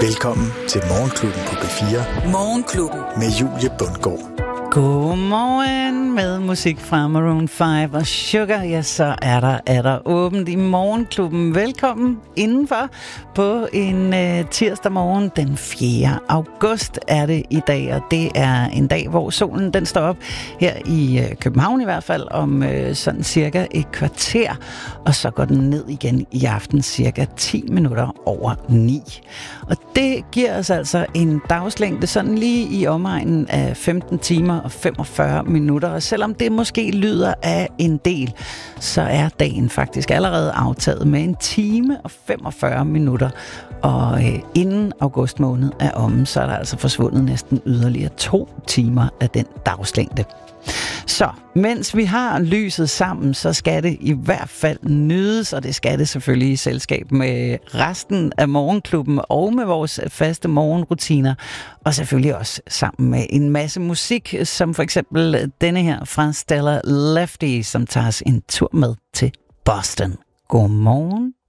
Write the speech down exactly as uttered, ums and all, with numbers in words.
Velkommen til Morgenklubben på P fire. Morgenklubben. Med Julie Bundgaard. Godmorgen med musik fra Maroon fem og Sugar. Ja, så er der, er der åbent i Morgenklubben. Velkommen indenfor på en øh, tirsdag morgen. Den fjerde august er det i dag, og det er en dag, hvor solen den står op her i øh, København i hvert fald om øh, sådan cirka et kvarter, og så går den ned igen i aften cirka ti minutter over ni. Og det giver os altså en dagslængde sådan lige i omegnen af femten timer og femogfyrre minutter, og selvom det måske lyder af en del, så er dagen faktisk allerede aftaget med en time og femogfyrre minutter, og øh, inden august måned er omme, så er der altså forsvundet næsten yderligere to timer af den dagslængde. Så mens vi har lyset sammen, så skal det i hvert fald nydes, og det skal det selvfølgelig i selskab med resten af Morgenklubben og med vores faste morgenrutiner, og selvfølgelig også sammen med en masse musik, som for eksempel denne her fra Stella Lefty, som tager os en tur med til Boston. Godmorgen.